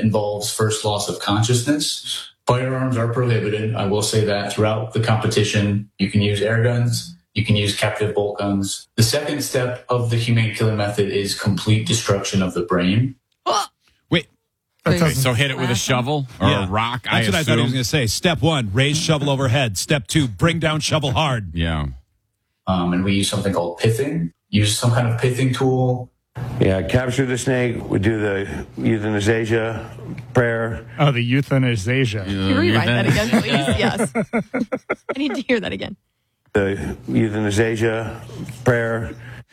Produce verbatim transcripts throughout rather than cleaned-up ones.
involves first loss of consciousness. Firearms are prohibited. I will say that throughout the competition, you can use air guns, you can use captive bolt guns. The second step of the humane killing method is complete destruction of the brain. Wait. Okay, so hit it with a shovel or Yeah. a rock, That's I what I thought he was assume. going to say. Step one, raise shovel overhead. Step two, bring down shovel hard. Yeah. Um, and we use something called pithing. Use some kind of pithing tool. Yeah, capture the snake. We do the euthanasia prayer. Oh, the euthanasia. Can you rewrite that again, please? Yes. I need to hear that again. The euthanasia prayer.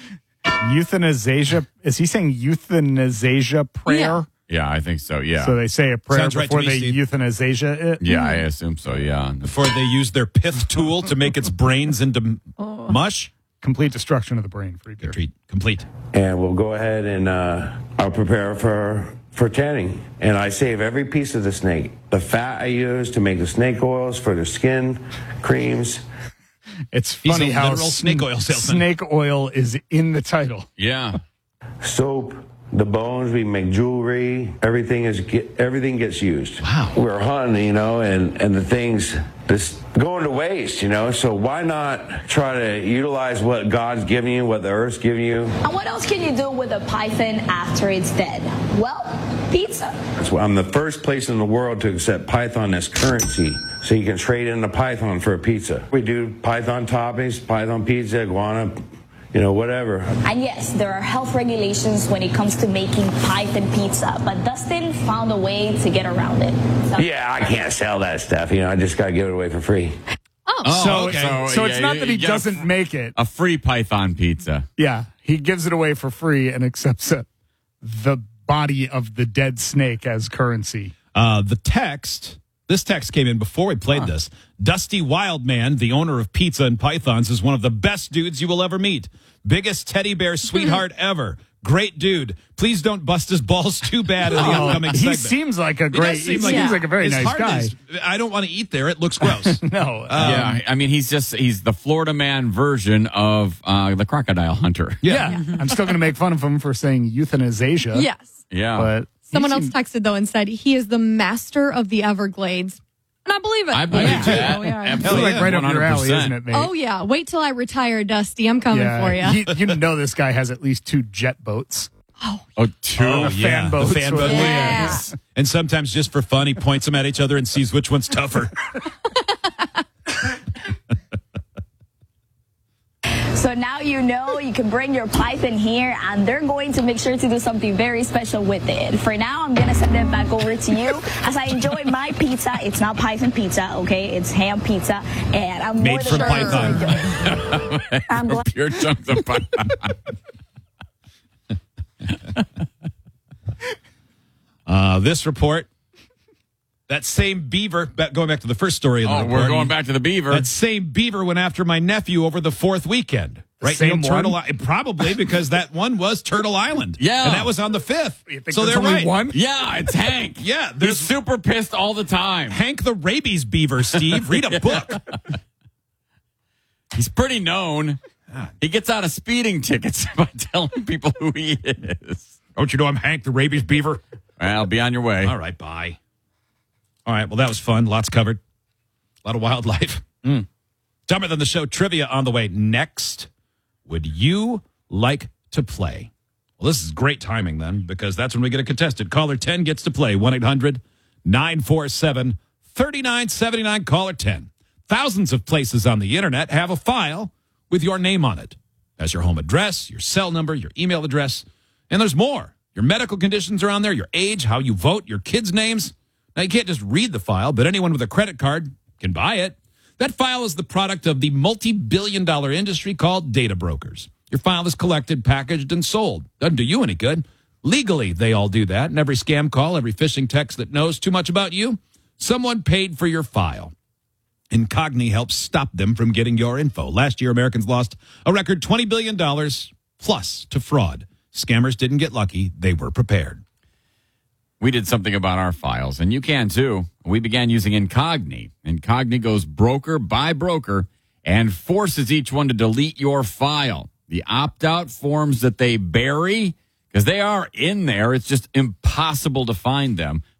Euthanasia. Is he saying euthanasia prayer? Yeah. Yeah, I think so, yeah. So they say a prayer Sounds right to before me, they Steve. euthanasia it? yeah, I assume so, yeah. Before they use their pith tool to make its brains into Oh. mush. Complete destruction of the brain. Free beer. Treat complete. And we'll go ahead and uh, I'll prepare for, for tanning. And I save every piece of the snake. The fat I use to make the snake oils for the skin, creams. It's He's funny a how literal snake oil salesman. snake oil is in the title. Yeah. Soap, the bones, we make jewelry. Everything is get, everything gets used. Wow. We're hunting, you know, and, and the things just going to waste, you know. So why not try to utilize what God's giving you, what the earth's giving you? And what else can you do with a python after it's dead? Well, pizza. That's why I'm the first place in the world to accept Python as currency. So you can trade in a Python for a pizza. We do Python toppings, Python pizza, iguana, you know, whatever. And yes, there are health regulations when it comes to making python pizza, but Dustin found a way to get around it. So- Yeah, I can't sell that stuff. You know, I just got to give it away for free. Oh. So, okay. so, So, it's yeah, not you- that he you get a doesn't fr- make it. A free Python pizza. Yeah, he gives it away for free and accepts it, the body of the dead snake as currency. Uh, the text, this text came in before we played this. Dusty Wildman, the owner of Pizza and Pythons, is one of the best dudes you will ever meet. Biggest teddy bear sweetheart ever. Great dude. Please don't bust his balls too bad in the upcoming he segment. seems like a He does great. He seem seems like- like, a very His nice heart guy. is- I don't want to eat there. It looks gross. No, yeah, I mean, he's just, he's the Florida man version of uh, the crocodile hunter. yeah. I'm still going to make fun of him for saying euthanasia. Yes. Yeah. but Someone he else seemed- texted, though, and said he is the master of the Everglades. And I believe it. I believe yeah. that. Oh, yeah. That's Absolutely. like right up your alley, one hundred percent. isn't it, mate? Oh, yeah. Wait till I retire, Dusty. I'm coming for you. He, you know this guy has at least two jet boats. Oh, two. Oh, The yeah. fan boats. The fan boat. Yeah. Yes. And sometimes just for fun, he points them at each other and sees which one's tougher. So now you know you can bring your python here, and they're going to make sure to do something very special with it. For now, I'm going to send it back over to you as I enjoy my pizza. It's not python pizza, okay? It's ham pizza, and I'm more Made than from sure python. to enjoy it. I'm glad. Pure chunks of Python. Uh, this report, that same beaver, back- going back to the first story of the Oh, report. we're going back to the beaver. That same beaver went after my nephew over the fourth weekend. Right? same You know, Turtle one? I- probably because that one was Turtle Island. Yeah. And that was on the fifth. You think So there's they're only right. one? Yeah, it's Hank. Yeah, He's there's super pissed all the time. Hank the rabies beaver, Steve. Read a book. He's pretty known. He gets out of speeding tickets by telling people who he is. Don't you know I'm Hank the rabies beaver? Well, be on your way. All right, bye. All right, well, that was fun. Lots covered. A lot of wildlife. Mm. Dumber Than the Show trivia on the way next. Would you like to play? Well, this is great timing then, because that's when we get a contestant. Caller ten gets to play. one eight hundred nine four seven three nine seven nine. Caller ten. Thousands of places on the internet have a file with your name on it. As your home address, your cell number, your email address, and there's more. Your medical conditions are on there, your age, how you vote, your kids' names. Now, you can't just read the file, but anyone with a credit card can buy it. That file is the product of the multi-billion dollar industry called data brokers. Your file is collected, packaged, and sold. Doesn't do you any good. Legally, they all do that. And every scam call, every phishing text that knows too much about you, someone paid for your file. Incogni helps stop them from getting your info. Last year, Americans lost a record twenty billion dollars plus to fraud. Scammers didn't get lucky. They were prepared. We did something about our files, and you can too. We began using Incogni. Incogni goes broker by broker and forces each one to delete your file. The opt-out forms that they bury, because they are in there, it's just impossible to find them.